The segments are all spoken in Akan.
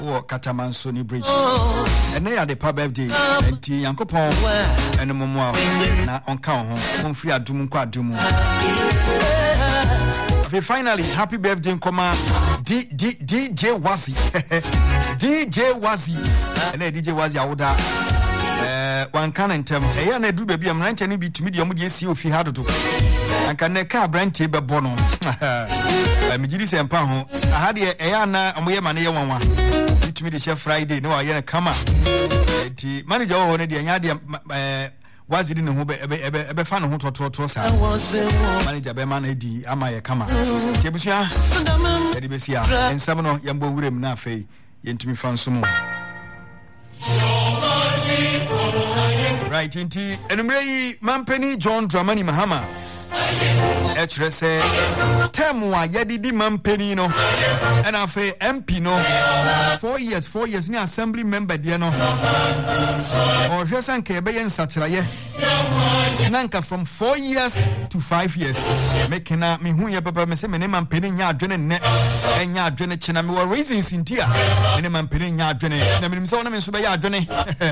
wo Katamansoni Bridge. And they are the pub birthday. And T Yankopon and the Momo na on count home free adumu kwa adumu. Okay, finally, happy birthday, DJ Wazi. DJ Wazi. And DJ Wazi Auda. One can and tell me, I do baby, I'm 90 bit medium with you if you had to. And can a car brand table bonons. I'm Gidis and Paho. I had a Ayana and we have money one. To me the chef Friday, no, I come up. The manager already and Yadia was it in the Hube fan who to manager Beman Edi Amaya Kama. Jebusia, Edibesia, and Samono Yambo William Nafe, Yentimi Fansumo. Right, inti enumrei Mampeni John Dramani Mahama. Echrese temwa yedidi Mampeni no. And afe MP no. 4 years ni assembly member die no. Or jesan ke be yen satraye. Nanka from 4 years to 5 years. Mekena me hu ye papa me se me ne Mampeni nya adwene ne. Enya adwene china me were reasons intia. Me ne Mampeni nya adwene. Na me so na me so be ya adwene.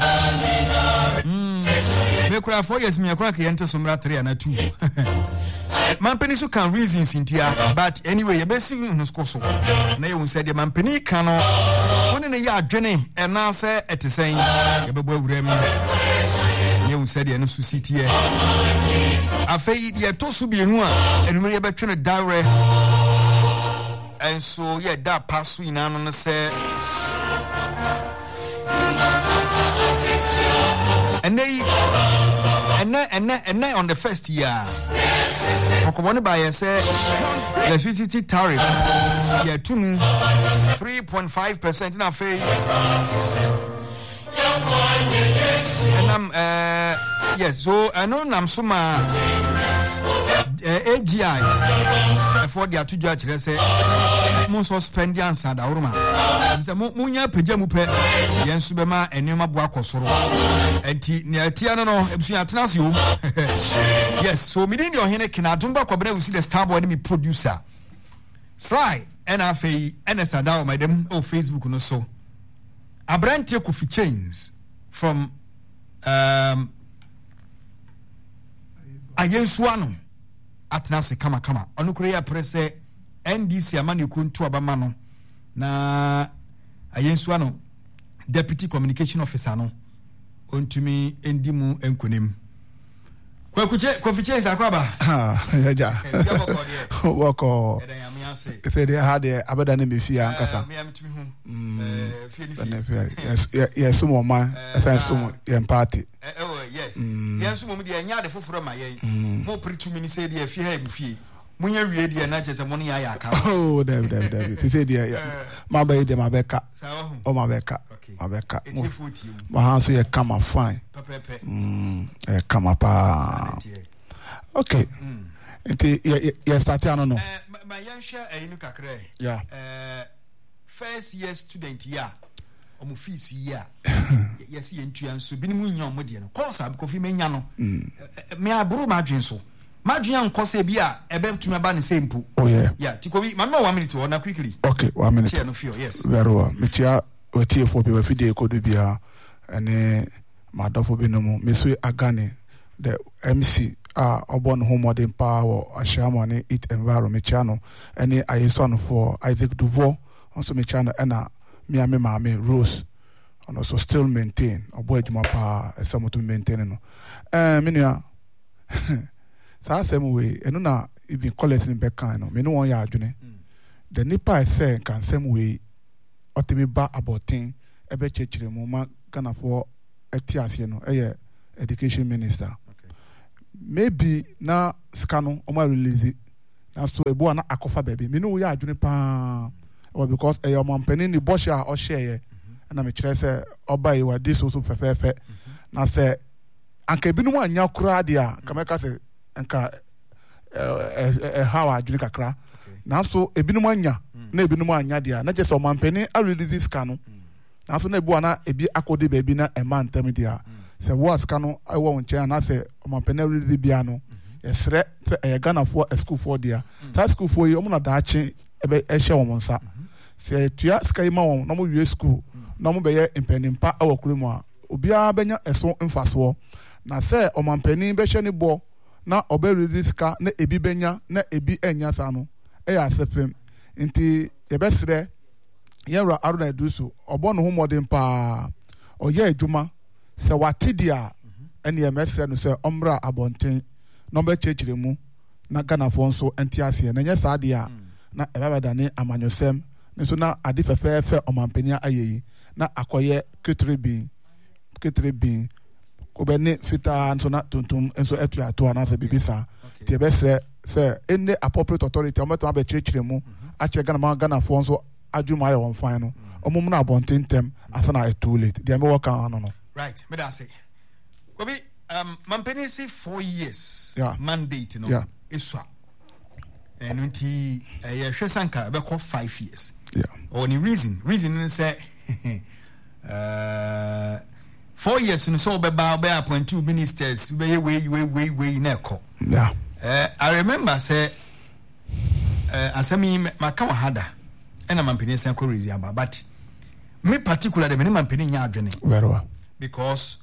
Me kura 4 years me kura ke yente somra 3 and 2. Mampeni so can reasons in here, but anyway, you best see no scoso. Na you said the Mampeni cano one in a yard journey and now say at the same you said the no city here. I fade ye tosu be no and we be trying to direct and so yeah that pass in an say and they on the first year Pokemon by say electricity tariff yeah 3.5% in a fee and I'm yes so I know I'm suma AGI for the two judge they say mo suspend the answer da uruma say mo nya pagya mu pe yen su be ma enema bo akosoro enti ne atia no ebusu atena se o yes so me din the ohene kina dumba kwabena we see the star boy me producer Sly NFA NSA da my dem o Facebook no so Abrantie Kofi Chains from Ayensuano atena se kama onukure ya presse NDC amani kuntu abama no na Ayensuano deputy communication officer no ontumi endimu enkonem Kofi Chains akwaba ja woko if they had abada na mefia ankasa yes sumo man sumo yen party yes yen sumo me de nya de foforo ma yen mo preach me ni say de afie ha ebufie munya wie de na chese mo ne ya aka oh dem say de ma ba de ma beka o ma beka ma han so ye kama fine kama pa okay enti ye start ano no ma yan share ayinu kakre yeah first year student year omo fees year yes ye ntuan so binimu nya omo de no course am Kofi menya no me aburu ma dwen so ma dwen ankose bia ebe tumi ba ne sempu oh yeah tikobi ma no 1 minute or na quickly okay 1 minute share no feel yes very well me tia otie for be fide ko do bia ene ma dofo bi no mu me so agane the MC Obon home modern power Ashamani it environment channel any Ayensuano for Isaac Duvo also me channel and Miami Mami Rose and also still maintain a boy Jumapa some to maintain no minia sa same way and na even collecting back no me no one ya adwene the nipa I say can same way otimi ba about thing ebe chechire mu ma Ghana for etiasie no education minister maybe na scano o ma release na so ebo na akofa baby me no ya adwene pa or because your Mampeni ni bosha o share na me kire se oba yi wadi so fefefe na se anka binu mu anya kura dia kameka se anka how adwene kakra na so ebinu mu anya na ebinu mu anya dia na je so Mampeni a release scano na so na ebo na ebi akode baby na e man tam dia se was kanu I won chair na se Mampeni release bia no esre Ghana for a school for dia that school for you na daache ebe ehye wo nsa se tua sky ma won no mo wie school no mo be ye impenimpa e wakuru mu a obia benya eso mfaso na se omampani be hye ne bo na obe resistka na ebi benya na ebi enya sa no e ya sefem nti ye besre yera aruna eduso obo no ho modern pa oye adwuma se watidia ene ye mesre no se omra abonten no be chechire mu na Ghana fo nso entiase na nya saade a na ebabadane amanyosem nso na ade fefefe omampania ayeyi na akoye ketrebi ko bene fita nso na tuntum nso etu ato na se bibisa tie besre se ene appropriate authority ometo abe chechire mu ache Ghana fo nso adwuma aye won fan no omum na abonten tem afana e too late dia me work on no right me da say Kobi mampani say 4 years mandate no iswa nti ye hwesanka be 5 years or the reason say 4 years no so be appoint 2 ministers be way na ko I remember say asemi maka wahada ena mampani say ko reason aba but me particularly me mampani nya adwene very well because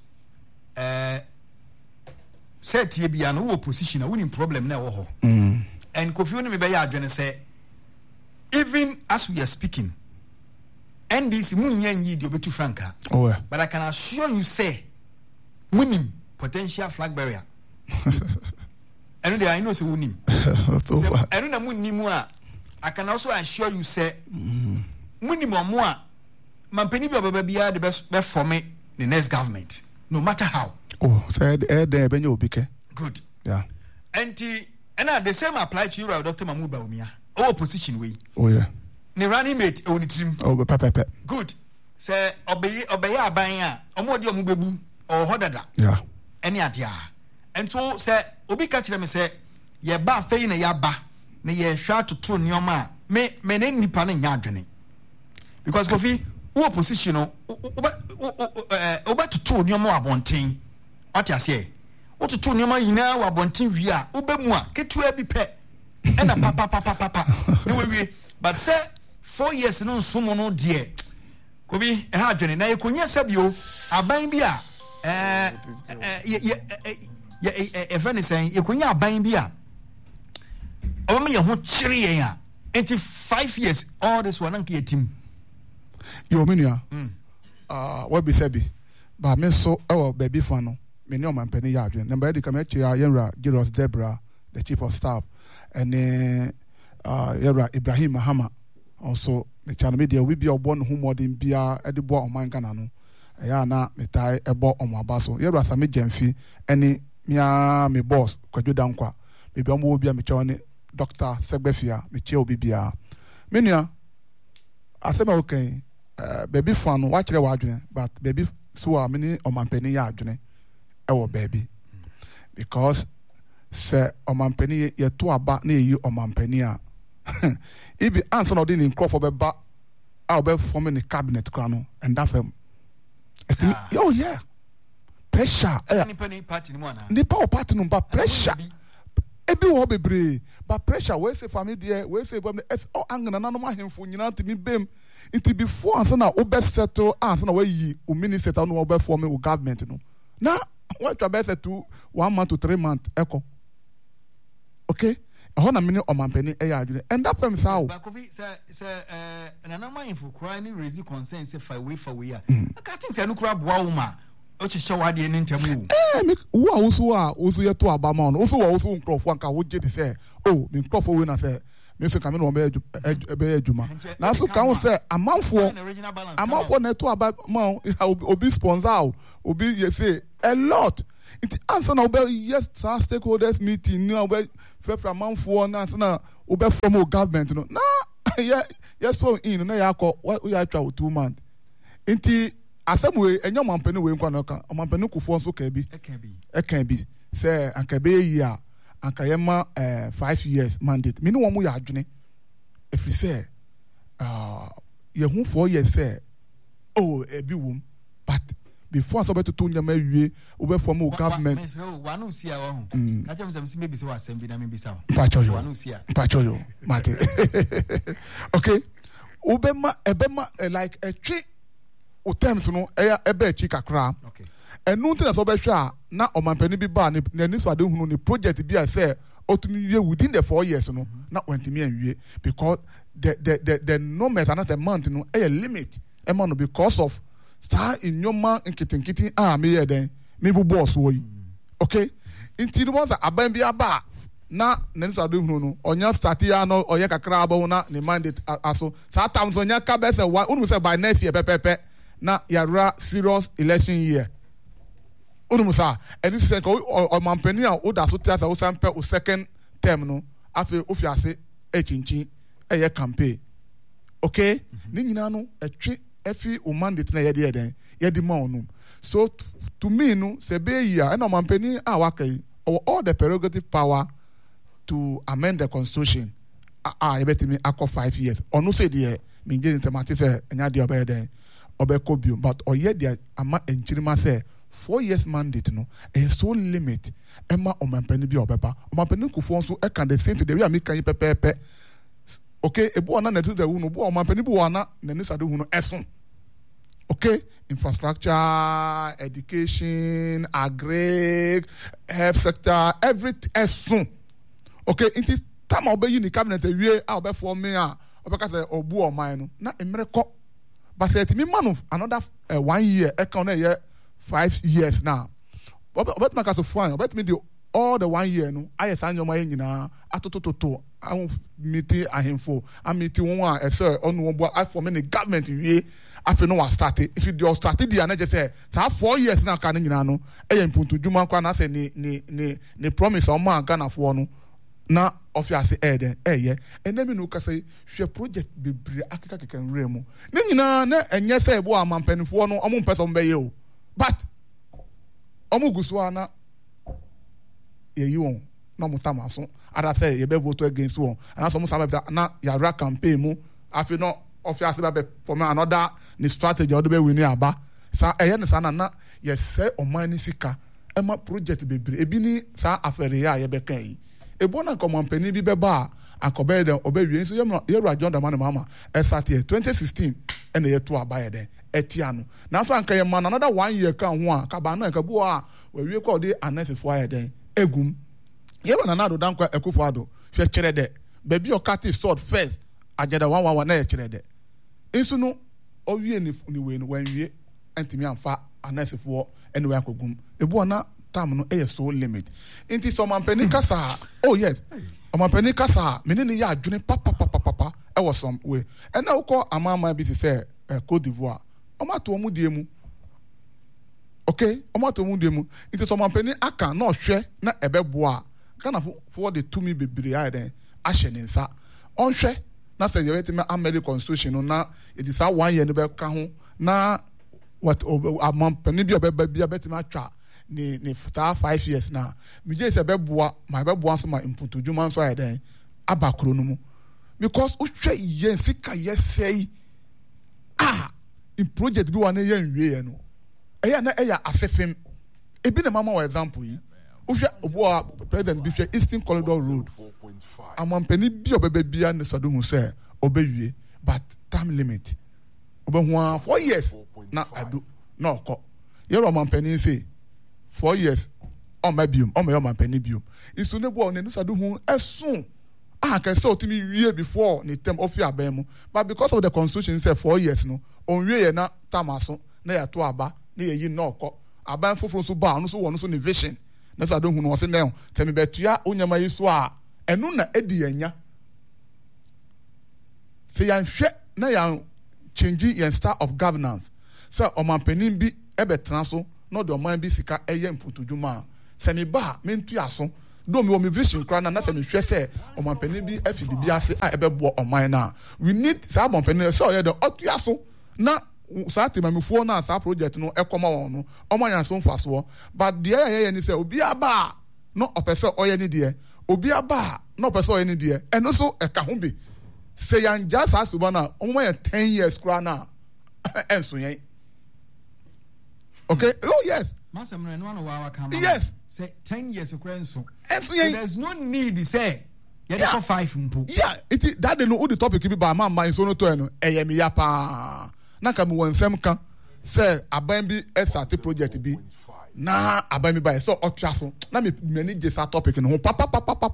set ye bia no opposition a winning problem na wo ho and Kofi Oni me be ya adwene say even as we are speaking NDC munya nyi di obetu franka but I can assure you say winning potential flag barrier and I know say winning and na munnimu a I can also assure you say minimum mo a mampani bi obaba bia the best for me the next government no matter how said benyo obike good and the same apply to you Dr. Mahmoud Bawumia opposition way ne running mate oni trim pepe good say obey aban a omodi omubebu or hodada any adia and so say obi ka kire me say ye ba fei na ya ba na ye hwa toto nyoma me ne nipa na nya adwene because Kofi opposition no oba toto nyoma abonten ati ase otutu nyoma yina wa bonten wi a obemu a ketua bi pe ena papa ne we but say 4 years no nsomo no de Kobi e ha adwene na yekonya sabio aban bi a efenisen yekonya aban bi a obama ye ho kire yen a enti 5 years all this one anke team yo menua what be sabi ba me so e baby fan no me ne omampani ya adwen number edi kam echi ya yenra Giros Debra the chief of staff and yenra Ibrahim Mahama also me channel media we be obon hu modern bia edibo oman Ghana no ya na metai ebo omabaso yenra Sami Jemfi eni mia me boss Kwadwo Dankwa me bi omo obi a me chawne Dr. Segbefia me che obi bia menua asema okay baby fan no wa kire wa adwen but baby so a me ne omampani ya adwen ewo baby because se omampani ye to aba na eyi omampani a if answer no dey in crop for be ba I be forming the cabinet krano and that fam oh yeah pressure any party no na ni power party no ba pressure ebi wo bebre ba pressure we say family there we say if angana na no ma hemfo nyina ntimi bem nti before answer na obe settle answer na we yi o minister no obe forming o government no na what you better to 1 month to 3 months echo okay ho na mini omampani eya adwene and that fam sao ba Kofi say na na man info cry ni raise concern say fa we I can't think say no kura boa wo ma o che hye wade ni ntamu wo a osu ye to aba ma no osu wo osu nkrofo anka wo je de say oh me nkrofo we na say me so kame no be adwuma na so kan wo say amanfo na to aba ma obi sponsor obi ye say a lot it answer na obe yes stakeholders meeting na obe frefra manfo na answer na obe from government no na yes so in na ya ko we ya twa 2 months nti asamwe enyo mampani we nkwa no ka mampani kufo nso ka bi e kan bi say anka be yi a anka yema 5 years mandate me no wo mu ya adwene if you say ye hu 4 years say oh e bi wom but before so beto to nyama wie obe form o government wanu sia wo hu ka chem sem si mebi se wa sem bi na me bi sa wanu sia pacho yo mate okay Ebema like a tree o terms no ebe chika kra. Okay. And nothing as obesha na o man penny be bar ni so ade hunu ni project bi I say otumi within the 4 years no na wentimi anwie because the normal and not a month no a limit e man because of star in your man nkitinkiti me here then me bu boss wo yi. Okay? Inti no want aban bi aba na so ade hunu no onya start ya no oye kakra aba na ni mandate aso sa times onya ka be say unu say by next year pepepe na yara serious election year. Unumusa, and this is or Mampenia, or that's what I was sample or second term no, after Ufiase, a chinchin, a year campaign. Okay? Ninano, a tree, every mandate na yadi then, yadi monum. So to me, no, say be ya, and Mampeni, wake, or all the prerogative power to amend the constitution. I bet me, I call 5 years. Or no say, dear, me getting to Matisse and Yadia Beden, or Becobium, but or yet, dear, Ama and Chirima say. 4 years mandate no so limit Emma o mampeni bi obeba o mampeni kufo so e kan the same thing the way I make kan pepepe okay e bo na na do the hu no bo o mampeni bi wana na ni sade hu no eson okay infrastructure education agri health sector everything eson okay it time obeyi ni cabinet ewie a obefo me a obeka say obu o man no na emreko but say me man of another 1 year e kan na ye 5 years now. But my case of fun, but me do all the 1 year no. I sign your money na atototo. I won't meet a handful. I meet one sir on one boy. I for many government we after no started. If you started the another say 4 years now can you know. I am put to Juma Kwana say ni promise on man Ghana for no. Na office yeah. And then me no say she project be akeka can remo. Ni nyina na enye say bo amampanifo no omo person be ye. But Omuguswana ye won no mutamaso ada say ye be vote against one and some na ya campaign mu afi no office be for me another ni strategy o be win aba sa eye ne sana na ye say omani sika ema project bebre ebi ni sa afere ya ye be kan yi ebo na company bi be ba akobe den obewie so ye ru John Dramani Mahama start here 2016 and ye to aba ye den etiano na fa nka ye man another 1 year kan ho a kaba na kabu a we wie ko de anefefo aye den egum ye na na do dankwa ekufo ado hwe kire de baby o cut sword first ageda 111 na ye kire de insu no o wie ni we no wan wie antimi amfa anefefo ene we akogum ebu na time no e so limit inti so mampeni kasa oh yes o mampeni kasa menini ya adwene papa e was some way and now call amama bi say Côte d'Ivoire omato omudie mu okay omato omudie mu inti so mampeni aka na ohwe na ebeboa kana for the to me bebre ya den ahye ne nsa onhwe na say you me ameli constitution na it is 1 year no be ka ho na what mampeni bi obeba bi abetima twa ni 5 years na mi je se beboa my beboa so my input djuma so ya den abakro no mu because ohwe yen sika yesei in project bi wan ye nwie no eya na eya afefem ebi na mama example yi ohwe obo president bi hwe Eastern Corridor Road amampani bi obebe bia ne sado hu se obewie but time limit obehu 4 years na adu na okọ ye ro amampani say 4 years on my biom on my amampani biom isu ne bo ne sado hu esun can say otimi wie before ni term of your abemu but because of the constitution say 4 years no on wie na tamaso na ya to aba na ye yi na okọ aban foforo so ba no so won so ni vision na so don hu no se na temi betua onyama yi so a enu na edi anya se yan hwe na yan change yan style of governance so omanpanin bi ebetran so no de oman bi sika eye mputudwuma se me ba mentu aso do me wo vision kra na se me hwe se omanpanin bi afidi bi ase a ebebo oman na we need sa omanpanin so ye de otuaso na sa temamifo na sa project no ekoma won no omanya so mfaso but de ye ni se obi aba no opese oye ni de obi aba no opese oye ni de eno so eka ho bi se yan just as na omanya 10 years kra na enso yen okay oh yes masem no eno wa wa kama yes say 10 years kra enso there's no need say Yeah, 5 mpo. Yeah, it that they know the topic be by man so no to no me ya pa. Na ka me won fam kan say aban bi SRT project bi na aban mi by so otwaso na me manage that topic no papa.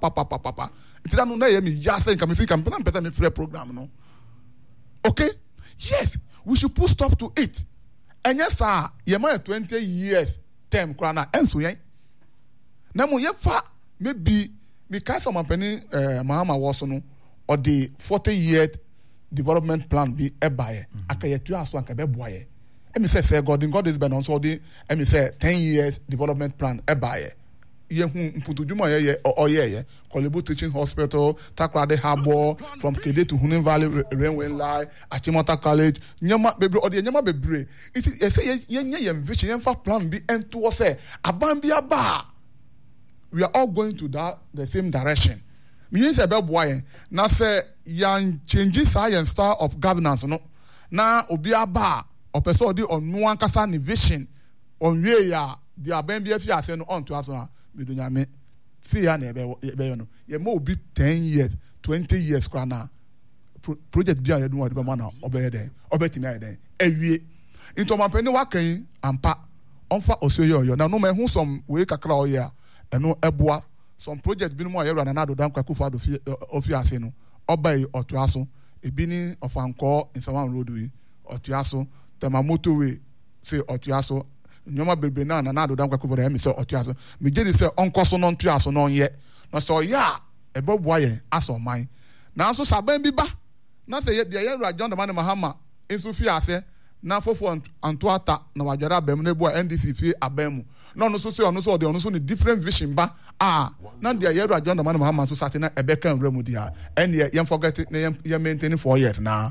It that no na me ya say kan me fit kan me free program no. Okay? Yes, we should put stop to it. And yes sir, ye ma 20 years term kra na enso yen. Na mo ye fa maybe me kai some company Mahama was no or the 40-year development plan be ebaye akaye tu aso anka be boaye emi say God is been on so the emi say 10 years development plan ebaye ye hu mputuduma ye oye Kolebu Teaching Hospital Takrade Harbor from Kede to Hunin Valley Railway Line Achimota College nyama bebre or the nyama bebre it say ye vision ye fa plan be ento say abambia ba. We are all going to the same direction. Means about boy. Now say yan changes science style of governance no. Now obia ba or person di on no kasa ni vision on we ya the abembia fi ase no on to us na me do nyame. See ya na be no. Ye mo be 10 years, 20 years kra na project bia ye do what be man na obey den. Obetimi aye den. Ewie. Into man peni wa kan ampa. Onfa osoyo yo. Now no me hu some we kakra o ya. Eno eboa some project bi no mo ayera na do dan kwakufa do ofi ase no obay otuaso ebi ni ofanko Insawan road wi otuaso tema motorway say otuaso nyoma bebre na do dan kwakufa do me say otuaso me je dey say onkoso no ntuaso no ye na so ya eboboa ye aso man na so saban bi ba na say ye dey John Dramani Mahama enso fi ase na fofo antoata na wajara abem na ebu NDC fi abem no no so de ono so ni different vision ba na dia ye John Dramani Mahama so sate na ebeka nremu dia and ye forget na ye maintain 4 years na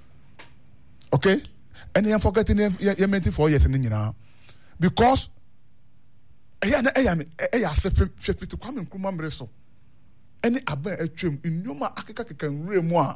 okay and ye forget ye maintain 4 years ni nyina because eya se to Kwame Nkrumah mreso any aban atwem nnoma akeka nremu a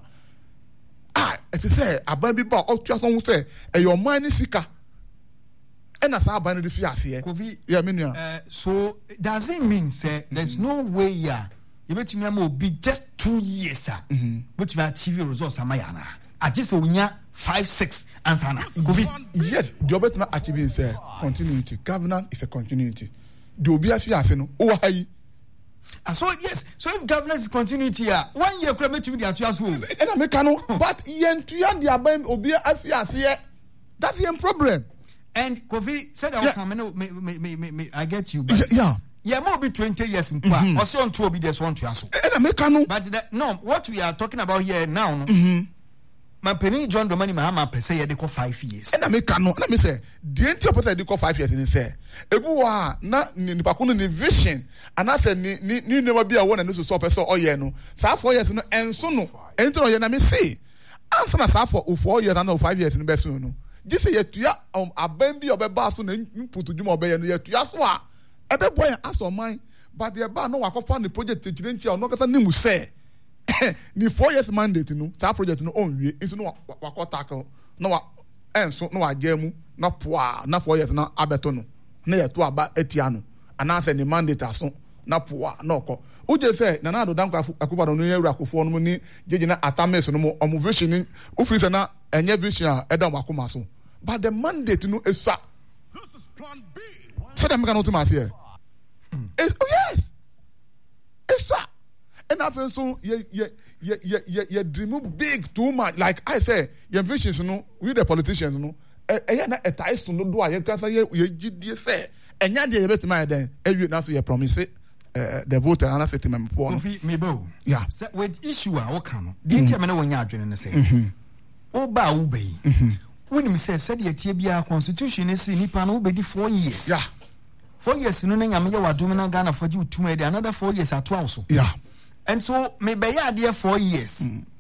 it is say aban bi ba otua so say e your man sika and as aban de fi ase yeah me so does it mean say there's no way you betumi am obi just 2 years but you achieve results amayana I just onya 5-6 answer na yes the betumi achieve say continuity governance is a continuity the obi afi ase no o wa yi. So yes, so if governance is continuity here, 1 year could make you the actual school. And I make no, but yentuya the abem obi afiase. That's the problem. And Kofi said I get you. But yeah, more be 20 years in power. Also on to be this one to us. And I make no. But no, what we are talking about here now. My penny John Dramani Mahama per se they call 5 years. And I make no. Let me say, the entire person they call 5 years in say. Ebuwa na nipa kuno ni vision. And I say ni never be a one and so so person oh yeah no. Sa 4 years no enso no. Ento no ye na me say. Answer na sa for 4 years and 5 years in be so no. Ji say yetua aban bi obeba so na input dwuma obeye no yetua so a ebe boy aso man but the ba no wakofa the project chirenchi o no kasa nimu say. Ni 4 years mandate no that project no on wie nso no wakota no wa enso no agemu na poa na 4 years na abeto no na yeto aba etia no ananse ni mandate aso na poa na okọ uje say na do danko akuba no yewura akofo no ni jeje na atames no mo omo vision ni office na enye vision a edam akoma so but the mandate no esa this is plan B so dem can automatic here yes esa. And I feel so you dream big too much. Like I say, your visions, we the politicians, a ties to no do I can say you say, and yan the best man then, every now you promise it, the voter and I say to my phone. Yeah, with issue, I come. Didn't you know when you're doing the same? Oh, bow bay. When me said the TBR constitution is in Nipan obey 4 years. Yeah, 4 years, no, I'm your dominant Ghana for you to make another 4 years at 12. Yeah. And so maybe I 4 years.